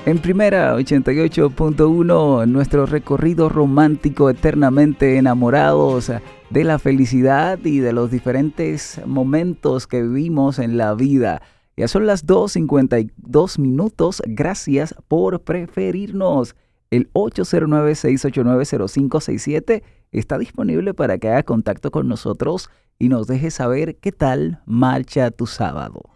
En Primera 88.1, nuestro recorrido romántico, eternamente enamorados de la felicidad y de los diferentes momentos que vivimos en la vida. Ya son las 2:52 minutos. Gracias por preferirnos. El 809-689-0567 está disponible para que haga contacto con nosotros y nos deje saber qué tal marcha tu sábado.